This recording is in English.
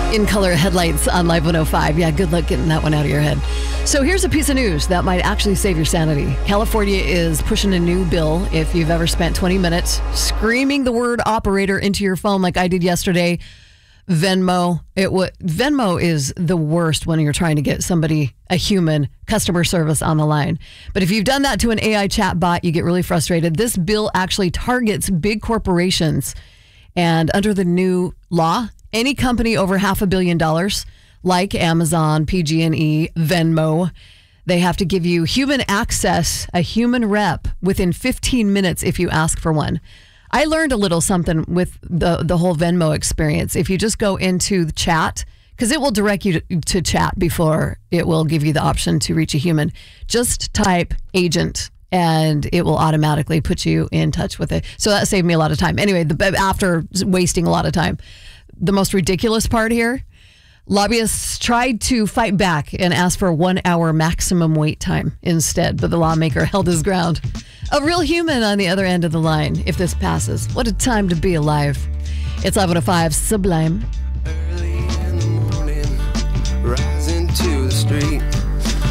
In color headlights on Live 105. Yeah, good luck getting that one out of your head. So here's a piece of news that might actually save your sanity. California is pushing a new bill. If you've ever spent 20 minutes screaming the word operator into your phone like I did yesterday, Venmo. Venmo is the worst when you're trying to get somebody, a human, customer service on the line. But if you've done that to an AI chat bot, you get really frustrated. This bill actually targets big corporations. And under the new law, any company over $500 million, like Amazon, PG&E, Venmo, they have to give you human access, a human rep, within 15 minutes if you ask for one. I learned a little something with the whole Venmo experience. If you just go into the chat, because it will direct you to chat before it will give you the option to reach a human, just type agent and it will automatically put you in touch with it. So that saved me a lot of time. Anyway, after wasting a lot of time. The most ridiculous part here, lobbyists tried to fight back and ask for a 1 hour maximum wait time instead, but the lawmaker held his ground. A real human on the other end of the line if this passes. What a time to be alive. It's 11:05 Sublime.